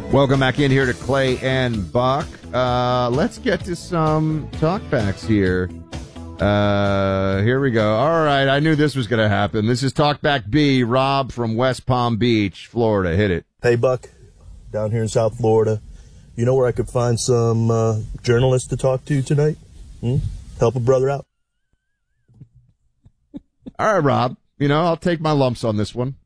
Welcome back in here to Clay and Buck. Let's get to some talkbacks here. Here we go. All right, I knew this was going to happen. This is Talkback B, Rob from West Palm Beach, Florida. Hit it. Hey, Buck, down here in South Florida. You know where I could find some journalists to talk to tonight? Help a brother out. All right, Rob. You know, I'll take my lumps on this one.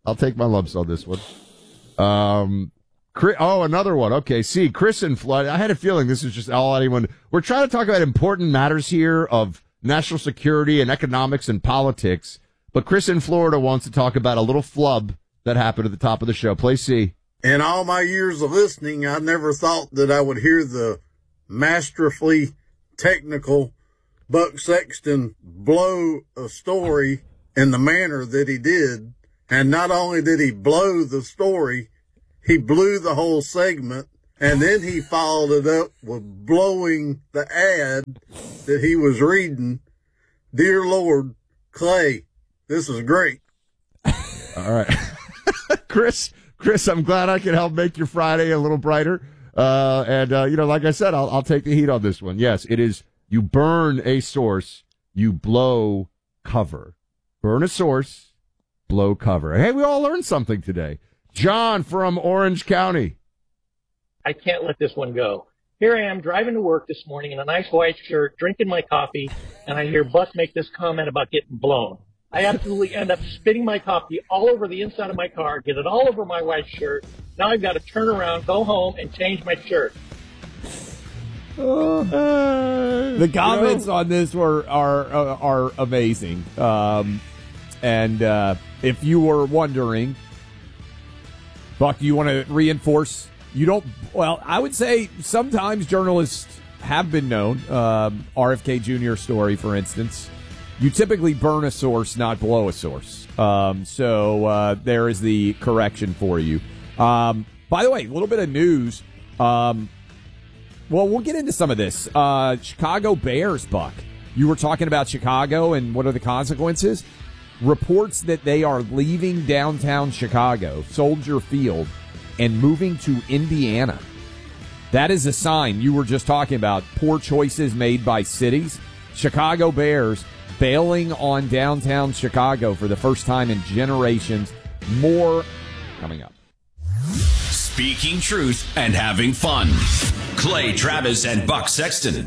Another one. Okay, see, Chris and Flood. I had a feeling this is just all anyone. We're trying to talk about important matters here of national security and economics and politics. But Chris in Florida wants to talk about a little flub that happened at the top of the show. Play C. In all my years of listening, I never thought that I would hear the masterfully technical Buck Sexton blow a story in the manner that he did. And not only did he blow the story, he blew the whole segment, and then he followed it up with blowing the ad that he was reading. Dear Lord, Clay, this is great. All right. Chris, I'm glad I could help make your Friday a little brighter. Like I said, I'll take the heat on this one. Yes, it is. You burn a source, you blow cover. Burn a source, blow cover. Hey, we all learned something today. John from Orange County. I can't let this one go. Here I am driving to work this morning in a nice white shirt, drinking my coffee, and I hear Buck make this comment about getting blown. I absolutely end up spitting my coffee all over the inside of my car, get it all over my white shirt. Now I've got to turn around, go home, and change my shirt. The comments on this are amazing. If you were wondering, Buck, do you want to reinforce? I would say sometimes journalists have been known. RFK Jr. story, for instance. You typically burn a source, not blow a source. So there is the correction for you. By the way, a little bit of news. We'll get into some of this. Chicago Bears, Buck. You were talking about Chicago and what are the consequences? Reports that they are leaving downtown Chicago, Soldier Field, and moving to Indiana. That is a sign. You were just talking about poor choices made by cities. Chicago Bears bailing on downtown Chicago for the first time in generations. More coming up. Speaking truth and having fun. Clay Travis and Buck Sexton.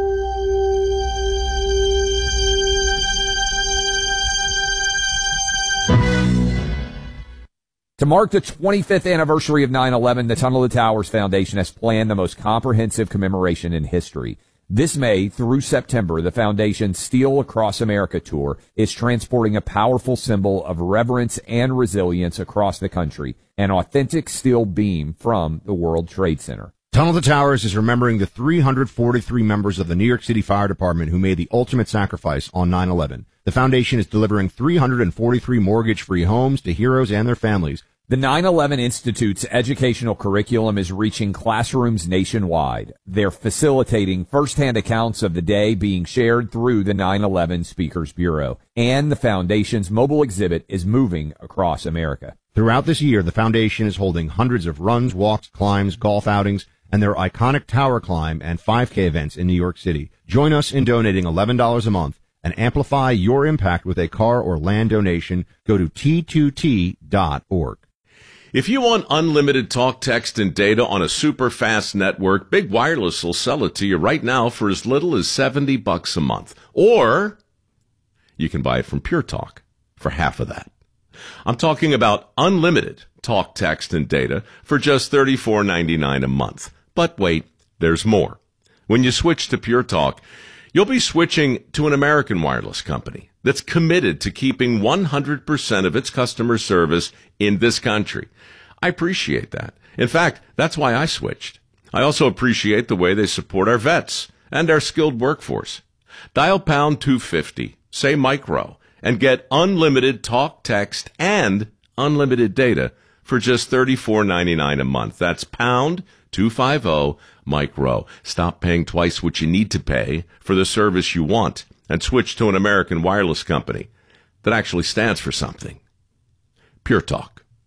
To mark the 25th anniversary of 9/11, the Tunnel to Towers Foundation has planned the most comprehensive commemoration in history. This May through September, the foundation's Steel Across America tour is transporting a powerful symbol of reverence and resilience across the country, an authentic steel beam from the World Trade Center. Tunnel to Towers is remembering the 343 members of the New York City Fire Department who made the ultimate sacrifice on 9/11. The foundation is delivering 343 mortgage-free homes to heroes and their families. The 9/11 Institute's educational curriculum is reaching classrooms nationwide. They're facilitating firsthand accounts of the day being shared through the 9/11 Speakers Bureau. And the foundation's mobile exhibit is moving across America. Throughout this year, the foundation is holding hundreds of runs, walks, climbs, golf outings, and their iconic Tower Climb and 5K events in New York City. Join us in donating $11 a month and amplify your impact with a car or land donation. Go to T2T.org. If you want unlimited talk, text, and data on a super fast network, Big Wireless will sell it to you right now for as little as $70 a month. Or you can buy it from Pure Talk for half of that. I'm talking about unlimited talk, text, and data for just $34.99 a month. But wait, there's more. When you switch to Pure Talk, you'll be switching to an American wireless company that's committed to keeping 100% of its customer service in this country. I appreciate that. In fact, that's why I switched. I also appreciate the way they support our vets and our skilled workforce. Dial pound 250, say micro, and get unlimited talk, text, and unlimited data for just $34.99 a month. That's pound 250 micro. Stop paying twice what you need to pay for the service you want and switch to an American wireless company that actually stands for something. Pure Talk.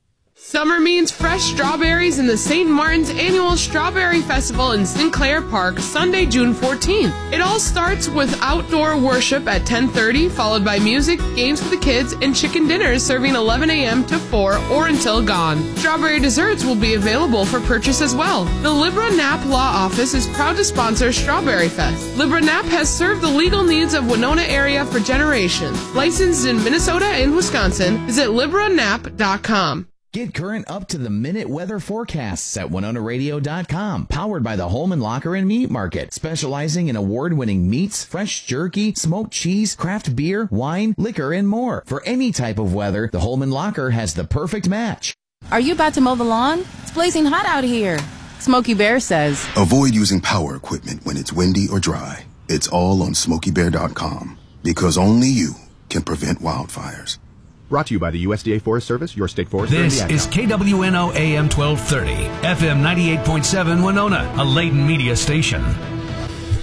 Summer means fresh strawberries in the St. Martin's Annual Strawberry Festival in Sinclair Park, Sunday, June 14th. It all starts with outdoor worship at 10:30, followed by music, games for the kids, and chicken dinners serving 11 a.m. to 4 or until gone. Strawberry desserts will be available for purchase as well. The Libra Knapp Law Office is proud to sponsor Strawberry Fest. Libra Knapp has served the legal needs of Winona area for generations. Licensed in Minnesota and Wisconsin, visit LibraKnapp.com. Get current up-to-the-minute weather forecasts at WinonaRadio.com. Powered by the Holman Locker and Meat Market, specializing in award-winning meats, fresh jerky, smoked cheese, craft beer, wine, liquor, and more. For any type of weather, the Holman Locker has the perfect match. Are you about to mow the lawn? It's blazing hot out here. Smokey Bear says, avoid using power equipment when it's windy or dry. It's all on SmokeyBear.com. Because only you can prevent wildfires. Brought to you by the USDA Forest Service, your state forester. This is KWNO AM 1230, FM 98.7 Winona, a Layton media station.